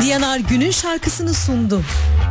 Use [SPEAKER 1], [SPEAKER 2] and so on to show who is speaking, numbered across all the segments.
[SPEAKER 1] Diyanar günün şarkısını sundu.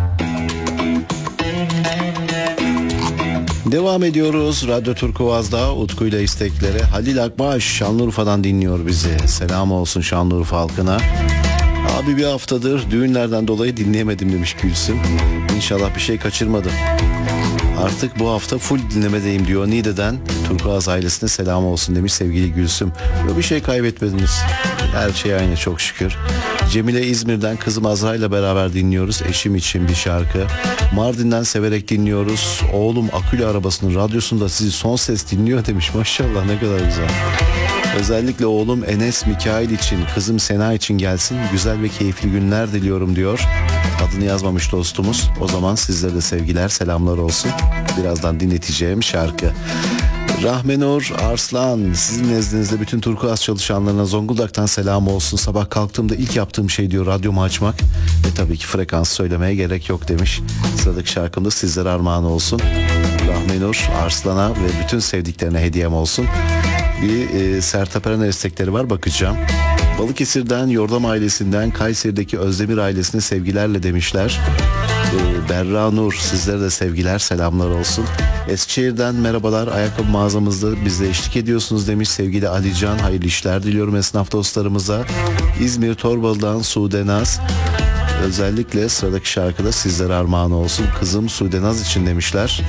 [SPEAKER 2] Devam ediyoruz. Radyo Turkuaz'da Utku ile istekleri. Halil Akbaş Şanlıurfa'dan dinliyor bizi. Selam olsun Şanlıurfa halkına. Abi bir haftadır düğünlerden dolayı dinleyemedim demiş Gülsüm. İnşallah bir şey kaçırmadım. Artık bu hafta full dinlemedeyim diyor. Niğde'den Turkuaz ailesine selam olsun demiş sevgili Gülsüm. Yok, bir şey kaybetmediniz. Her şey aynı çok şükür. Cemile İzmir'den kızım Azra ile beraber dinliyoruz. Eşim için bir şarkı. Mardin'den severek dinliyoruz. Oğlum akülü arabasının radyosunda sizi son ses dinliyor demiş. Maşallah ne kadar güzel. Özellikle oğlum Enes Mikail için, kızım Sena için gelsin. Güzel ve keyifli günler diliyorum diyor. Adını yazmamış dostumuz. O zaman sizlere de sevgiler, selamlar olsun. Birazdan dinleteceğim şarkı. Rahmenur Arslan, sizin nezdinizde bütün Turkuaz çalışanlarına Zonguldak'tan selam olsun. Sabah kalktığımda ilk yaptığım şey diyor radyomu açmak. Ve tabii ki frekans söylemeye gerek yok demiş. Sıradaki şarkım da sizlere armağan olsun. Rahmenur Arslan'a ve bütün sevdiklerine hediyem olsun. Bir Sertab Erener istekleri var, bakacağım. Balıkesir'den, Yordam ailesinden, Kayseri'deki Özdemir ailesine sevgilerle demişler. Berra Nur, sizlere de sevgiler, selamlar olsun. Eskişehir'den merhabalar, ayakkabı mağazamızda bize eşlik ediyorsunuz demiş sevgili Alican. Hayırlı işler diliyorum esnaf dostlarımıza. İzmir Torbalı'dan Sude Naz. Özellikle sıradaki şarkıda sizlere armağan olsun. Kızım Sude Naz için demişler.